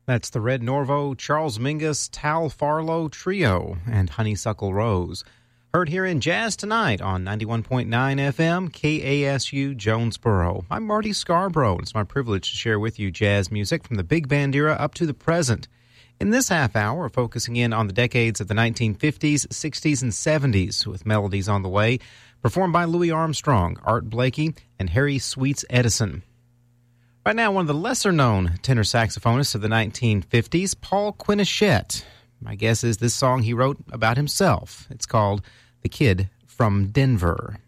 That's the Red Norvo, Charles Mingus, Tal Farlow Trio, and Honeysuckle Rose. Heard here in Jazz Tonight on 91.9 FM, KASU Jonesboro. I'm Marty Scarborough, and it's my privilege to share with you jazz music from the big band era up to the present. In this half hour, we're focusing in on the decades of the 1950s, 60s, and 70s, with melodies on the way, performed by Louis Armstrong, Art Blakey, and Harry Sweets Edison. Right now, one of the lesser-known tenor saxophonists of the 1950s, Paul Quinichette. My guess is this song he wrote about himself. It's called The Kid from Denver.